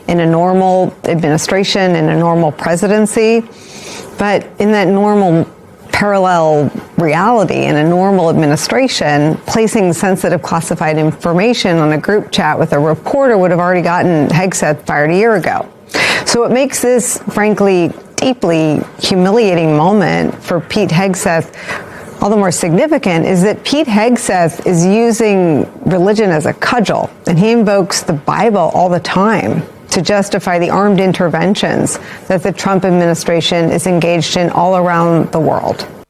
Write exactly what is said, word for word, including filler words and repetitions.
in a normal administration, in a normal presidency. But in that normal parallel reality, in a normal administration, placing sensitive classified information on a group chat with a reporter would have already gotten Hegseth fired a year ago. So it makes this, frankly, deeply humiliating moment for Pete Hegseth all the more significant is that Pete Hegseth is using religion as a cudgel, and he invokes the Bible all the time to justify the armed interventions that the Trump administration is engaged in all around the world.